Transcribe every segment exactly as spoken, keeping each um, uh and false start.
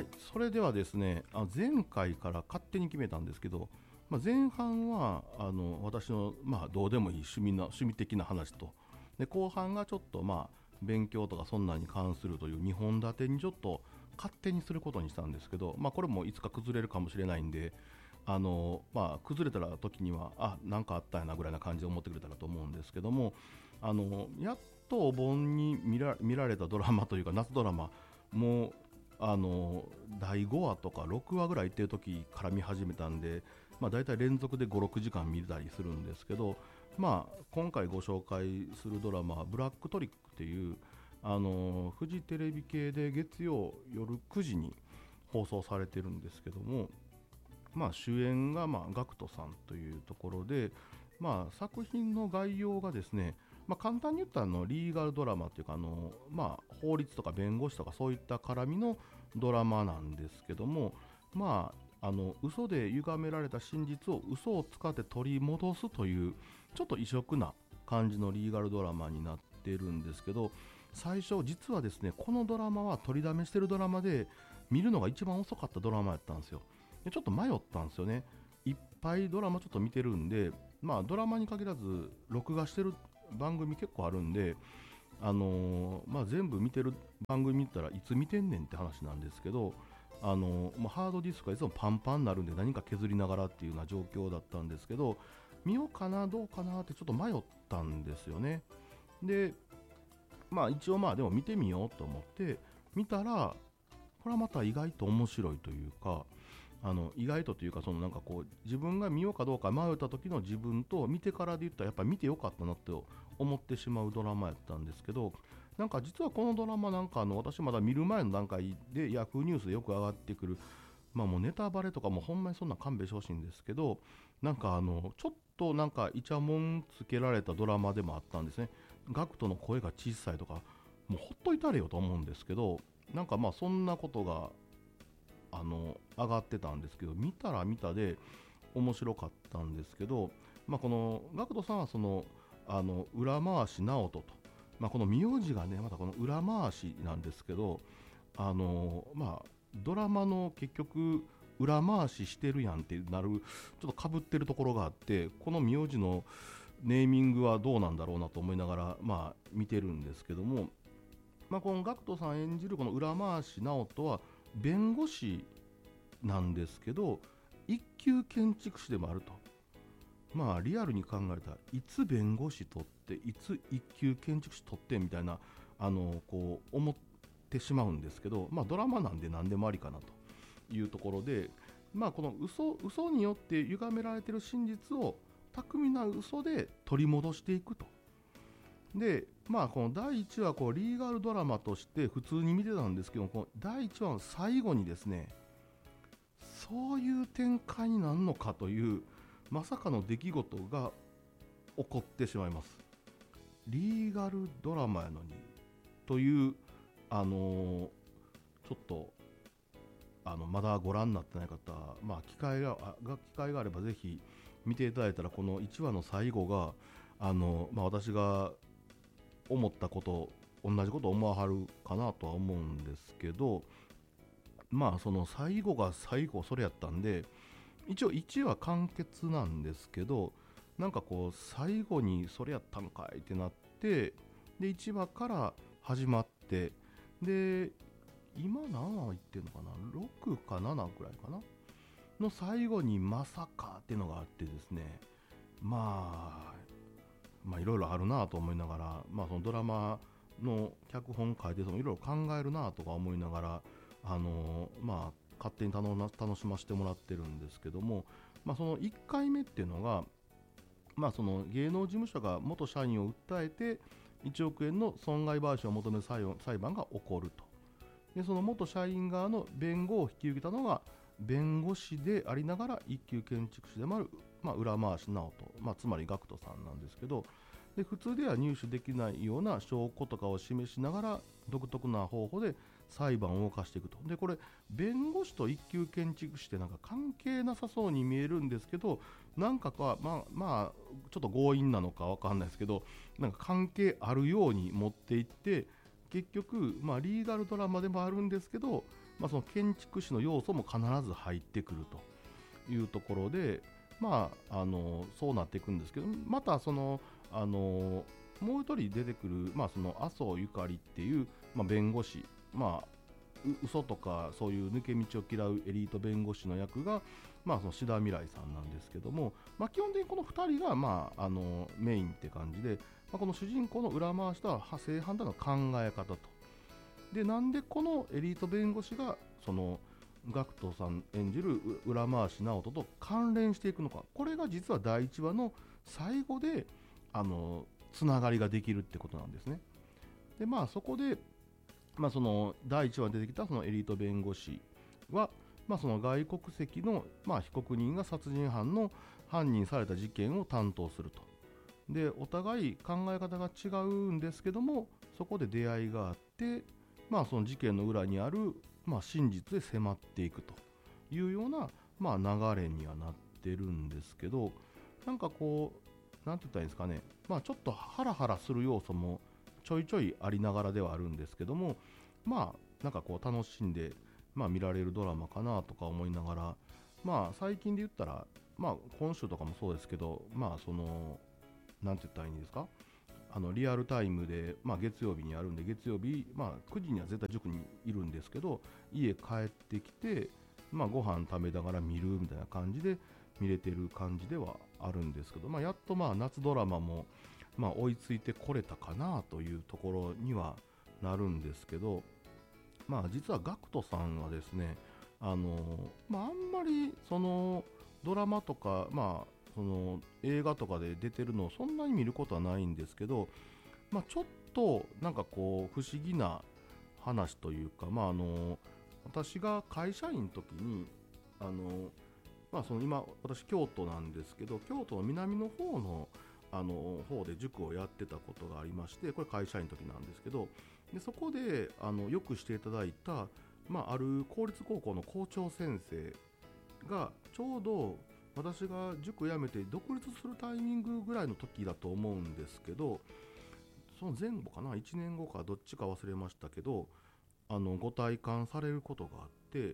はい、それではですね、あ前回から勝手に決めたんですけど、まあ、前半はあの私の、まあ、どうでもいい趣味な趣味的な話と、で後半がちょっとまあ勉強とかそんなに関するというにほん立てにちょっと勝手にすることにしたんですけど、まあ、これもいつか崩れるかもしれないんで、あの、まあ、崩れたら時にはあなんかあったんやなぐらいな感じで思ってくれたらと思うんですけども、あのやっとお盆に見ら、見られたドラマというか夏ドラマもうあのだいごわとかろくわぐらい行ってる時から見始めたんで、まあ、大体連続でごろくじかん見たりするんですけど、まあ、今回ご紹介するドラマはブラックトリックっていうあのフジテレビ系で月曜夜くじに放送されてるんですけども、まあ、主演がまあガクトさんというところで、まあ、作品の概要がですね、まあ、簡単に言ったらあのリーガルドラマというかあの、まあ、法律とか弁護士とかそういった絡みのドラマなんですけども、まあ、あの嘘で歪められた真実を嘘を使って取り戻すというちょっと異色な感じのリーガルドラマになってるんですけど、最初実はですねこのドラマは取りだめしてるドラマで見るのが一番遅かったドラマやったんですよ。でちょっと迷ったんですよね。いっぱいドラマちょっと見てるんで、まあドラマに限らず録画してる番組結構あるんで、あのーまあ、全部見てる番組見たらいつ見てんねんって話なんですけど、あのーまあ、ハードディスクがいつもパンパンになるんで何か削りながらっていうような状況だったんですけど、見ようかなどうかなってちょっと迷ったんですよね。でまあ一応まあでも見てみようと思って見たら、これはまた意外と面白いというか、あの意外とというか、そのなんかこう自分が見ようかどうか迷った時の自分と見てからで言ったらやっぱり見てよかったなって思ってしまうドラマやったんですけど、なんか実はこのドラマなんかあの私まだ見る前の段階でヤフーニュースでよく上がってくる、まあもうネタバレとかもほんまにそんな勘弁してほしいんですけど、なんかあのちょっとなんかイチャモンつけられたドラマでもあったんですね。ガクトの声が小さいとか、もうほっといたれよと思うんですけど、なんかまあそんなことがあの上がってたんですけど、見たら見たで面白かったんですけど、まあ、このガクトさんはそのあの裏回し直人と、まあ、この名字がねまたこの裏回しなんですけど、あのまあドラマの結局裏回ししてるやんってなるちょっとかぶってるところがあって、この名字のネーミングはどうなんだろうなと思いながらまあ見てるんですけども、まあ、このガクトさん演じるこの裏回し直人は弁護士なんですけど一級建築士でもあると。まあリアルに考えたらいつ弁護士取っていつ一級建築士取ってみたいな、あのこう思ってしまうんですけど、まあドラマなんで何でもありかなというところで、まあこの嘘嘘によって歪められている真実を巧みな嘘で取り戻していくと。でまあこのだいいちわこうリーガルドラマとして普通に見てたんですけど、このだいいちわの最後にですね、そういう展開になるのかというまさかの出来事が起こってしまいます。リーガルドラマやのにという、あのーちょっとあのまだご覧になってない方、まあ、機会がが機会があればぜひ見ていただいたら、このいちわの最後があの、まあ、私が思ったこと同じこと思わはるかなとは思うんですけど、まあその最後が最後それやったんで、一応いちわ完結なんですけど、なんかこう最後にそれやったんかいってなって、でいちわから始まって、で今何話いってんのかな、ろくかななぐらいかなの最後にまさかっていうのがあってですね、まあまあいろいろあるなと思いながら、まあそのドラマの脚本書いていろいろ考えるなとか思いながら、あのーまあ勝手に楽な楽しませてもらってるんですけども、まあそのいっかいめっていうのが、まあその芸能事務所が元社員を訴えていちおくえんの損害賠償を求める裁判裁判が起こると。でその元社員側の弁護を引き受けたのが弁護士でありながら一級建築士でもある、まあ、裏回し直人、まあ、つまりガクトさんなんですけど、で普通では入手できないような証拠とかを示しながら独特な方法で裁判を動かしていくと。でこれ弁護士と一級建築士ってなんか関係なさそうに見えるんですけど、なんかかまあまあちょっと強引なのかわかんないですけど、なんか関係あるように持っていって結局、まあ、リーガルドラマでもあるんですけど、まあ、その建築士の要素も必ず入ってくるというところで、まあ、あのそうなっていくんですけど、またそのあのもう一人出てくる、まあ、その麻生ゆかりっていう、まあ、弁護士、まあ、う嘘とかそういう抜け道を嫌うエリート弁護士の役が、まあ、その志田未来さんなんですけども、まあ、基本的にこのふたりが、まあ、あのメインって感じで、まあ、この主人公の裏回しとは正反対の考え方と。で、なんでこのエリート弁護士がそのガクトさん演じる裏回し直人と関連していくのか、これが実はだいいちわの最後であのつながりができるってことなんですね。で、まあそこで、まあ、そのだいいちわに出てきたそのエリート弁護士は、まあ、その外国籍の、まあ、被告人が殺人犯の犯人された事件を担当すると。で、お互い考え方が違うんですけども、そこで出会いがあって、まあ、その事件の裏にある、まあ、真実で迫っていくというような、まあ、流れにはなってるんですけど、なんかこう、なんて言ったらいいんですかね、まあ、ちょっとハラハラする要素もちょいちょいありながらではあるんですけども、まあ、なんかこう楽しんで、まあ、見られるドラマかなとか思いながら、まあ、最近で言ったら、まあ、今週とかもそうですけど、まあ、その、なんて言ったらいいんですか、あのリアルタイムで、まあ、月曜日にあるんで、月曜日、まあ、くじには絶対塾にいるんですけど、家帰ってきて、まあ、ご飯食べながら見るみたいな感じで見れてる感じではあるんですけど、まあ、やっとまあ夏ドラマも、まあ、追いついてこれたかなというところにはなるんですけど、まあ、実はガクトさんはですね、あのまあ、あんまりそのドラマとか、まあ、その映画とかで出てるのをそんなに見ることはないんですけど、まあ、ちょっとなんかこう不思議な話というか、まあ、あの私が会社員の時に、あのまあ、その今私京都なんですけど、京都の南の方のあの方で塾をやってたことがありまして、これ会社員の時なんですけど、でそこであのよくしていただいた、まあ、ある公立高校の校長先生がちょうど私が塾辞めて独立するタイミングぐらいの時だと思うんですけど、その前後かな、いちねんごかどっちか忘れましたけど、あのご体感されることがあって、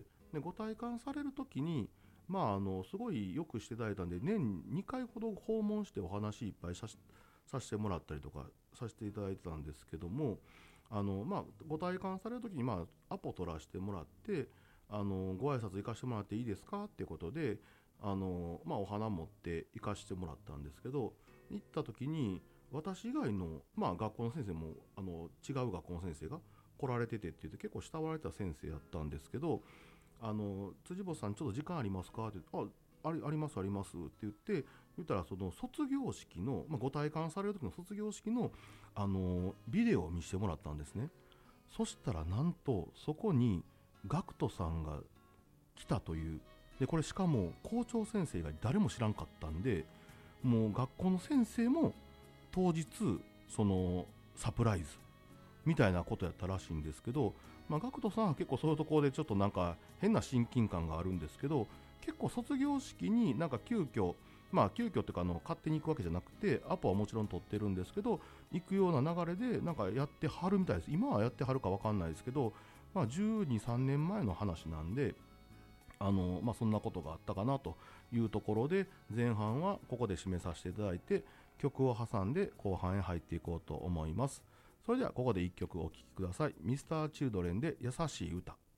でご体感される時に、まあ、あのすごいよくしていただいたんで、年にかいほど訪問してお話いっぱいささせてもらったりとかさせていただいてたんですけども、あの、まあ、ご体感される時に、まあ、アポ取らせてもらって、あのご挨拶行かせてもらっていいですかっていうことで、あの、まあ、お花持って行かせてもらったんですけど、行った時に私以外の、まあ、学校の先生もあの違う学校の先生が来られててって言って、結構慕われた先生やったんですけど、あの辻本さんちょっと時間ありますかって言って、あありありますありますって言って言ったら、その卒業式の、まあ、ご体感される時の卒業式の、あのビデオを見せてもらったんですね。そしたらなんとそこにガクトさんが来たという。でこれしかも校長先生が誰も知らんかったんで、もう学校の先生も当日そのサプライズみたいなことやったらしいんですけど、まあ、ガクトさんは結構そういうところでちょっとなんか変な親近感があるんですけど、結構卒業式になんか急遽、まあ急遽っていうか、あの勝手に行くわけじゃなくてアポはもちろん取ってるんですけど、行くような流れでなんかやってはるみたいです。今はやってはるか分かんないですけど、まあ、じゅうに、さんねんまえの話なんで、あのまあ、そんなことがあったかなというところで、前半はここで締めさせていただいて、曲を挟んで後半へ入っていこうと思います。それではここでいっきょくお聴きください。ミスターチルドレンで優しい歌。